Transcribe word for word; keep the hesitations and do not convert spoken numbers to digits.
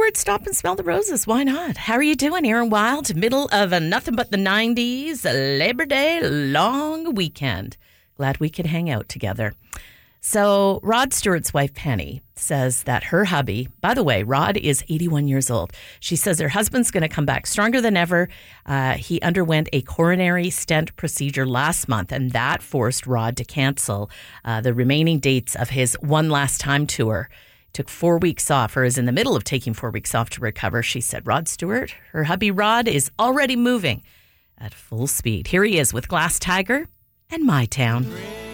Stewart, stop and smell the roses. Why not? How are you doing, Aaron Wild? Middle of a nothing but the nineties, Labor Day long weekend. Glad we could hang out together. So Rod Stewart's wife, Penny, says that her hubby, by the way, Rod is eighty-one years old. She says her husband's going to come back stronger than ever. Uh, he underwent a coronary stent procedure last month, and that forced Rod to cancel uh, the remaining dates of his One Last Time tour. Took four weeks off, or is in the middle of taking four weeks off to recover. She said Rod Stewart, her hubby Rod, is already moving at full speed. Here he is with Glass Tiger and My Town.